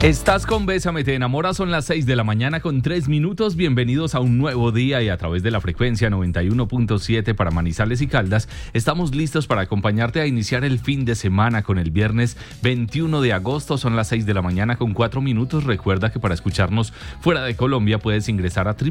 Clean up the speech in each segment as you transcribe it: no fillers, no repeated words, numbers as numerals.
Estás con Bésame, te enamora, son las 6 de la mañana con 3 minutos. Bienvenidos a un nuevo día y a través de la frecuencia 91.7 para Manizales y Caldas. Estamos listos para acompañarte a iniciar el fin de semana con el viernes 21 de agosto. Son las 6 de la mañana con 4 minutos. Recuerda que para escucharnos fuera de Colombia puedes ingresar a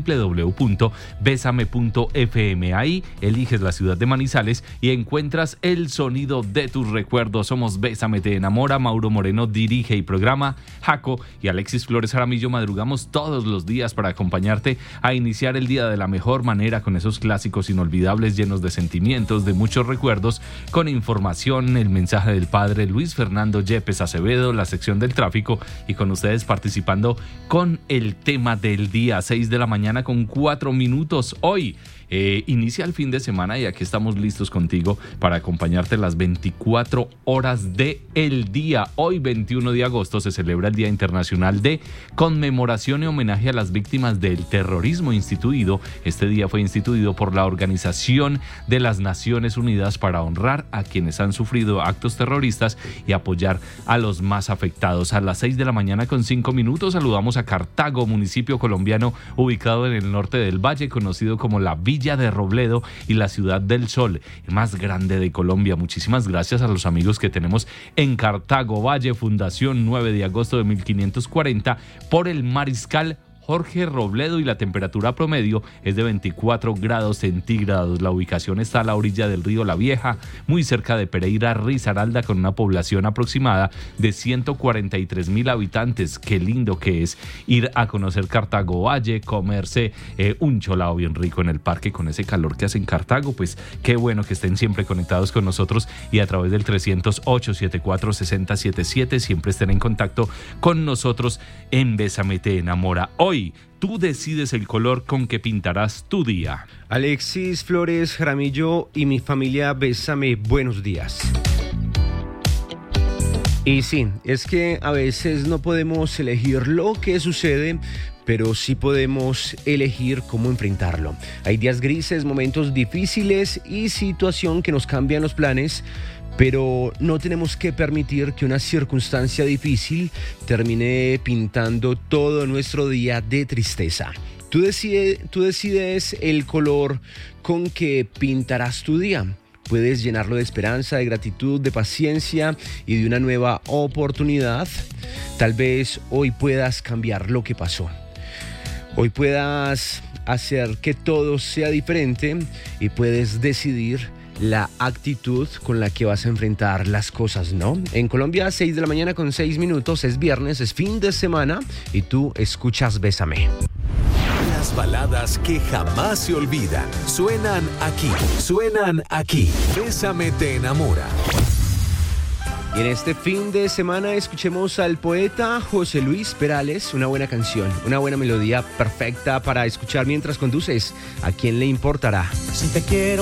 www.besame.fm. Ahí eliges la ciudad de Manizales y encuentras el sonido de tus recuerdos. Somos Bésame, te enamora. Mauro Moreno dirige y programa. Jaco y Alexis Flores Jaramillo madrugamos todos los días para acompañarte a iniciar el día de la mejor manera con esos clásicos inolvidables llenos de sentimientos, de muchos recuerdos, con información, el mensaje del padre Luis Fernando Yepes Acevedo, la sección del tráfico y con ustedes participando con el tema del día. 6 de la mañana con 4 minutos. Hoy inicia el fin de semana y aquí estamos listos contigo para acompañarte las 24 horas del día. Hoy 21 de agosto se celebra el Día Internacional de Conmemoración y Homenaje a las Víctimas del Terrorismo instituido. Este día fue instituido por la Organización de las Naciones Unidas para honrar a quienes han sufrido actos terroristas y apoyar a los más afectados. A las 6 de la mañana con 5 minutos saludamos a Cartago, municipio colombiano ubicado en el norte del Valle, conocido como la Villa de Robledo y la Ciudad del Sol, más grande de Colombia. Muchísimas gracias a los amigos que tenemos en Cartago Valle, fundación 9 de agosto de 1540 por el mariscal Jorge Robledo, y la temperatura promedio es de 24 grados centígrados. La ubicación está a la orilla del río La Vieja, muy cerca de Pereira Risaralda, con una población aproximada de 143,000 habitantes. Qué lindo que es ir a conocer Cartago Valle, comerse un cholao bien rico en el parque con ese calor que hace en Cartago. Pues qué bueno que estén siempre conectados con nosotros y a través del 308-74-6077 siempre estén en contacto con nosotros en Bésame te enamora. Hoy tú decides el color con que pintarás tu día. Alexis Flores Jaramillo y mi familia, Bésame, buenos días. Y sí, es que a veces no podemos elegir lo que sucede, pero sí podemos elegir cómo enfrentarlo. Hay días grises, momentos difíciles y situación que nos cambian los planes, pero no tenemos que permitir que una circunstancia difícil termine pintando todo nuestro día de tristeza. Tú decides el color con que pintarás tu día. Puedes llenarlo de esperanza, de gratitud, de paciencia y de una nueva oportunidad. Tal vez hoy puedas cambiar lo que pasó. Hoy puedas hacer que todo sea diferente y puedes decidir la actitud con la que vas a enfrentar las cosas, ¿no? En Colombia, 6 de la mañana con 6 minutos, es viernes, es fin de semana y tú escuchas Bésame. Las baladas que jamás se olvidan suenan aquí. Bésame te enamora. Y en este fin de semana escuchemos al poeta José Luis Perales, una buena canción, una buena melodía perfecta para escuchar mientras conduces. ¿A quién le importará? Si te quiero